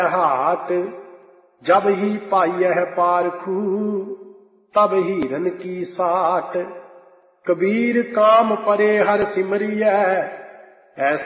हाट। जब ही पाइयह पारखू तब हीरन की साट। कबीर काम परे हर सिमरियै।